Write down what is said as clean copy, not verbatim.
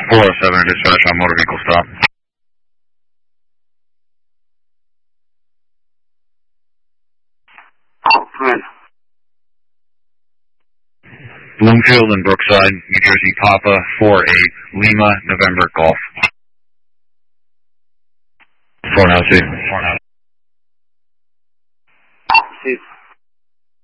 407 dispatch on motor vehicle stop. Good. Bloomfield and Brookside, New Jersey, Papa 48 Lima, November, Golf. 492. 492. Proceed.